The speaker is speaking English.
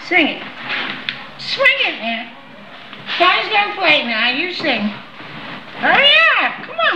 Sing it. Swing it, man. Daddy's gonna play now. You sing. Hurry up. Come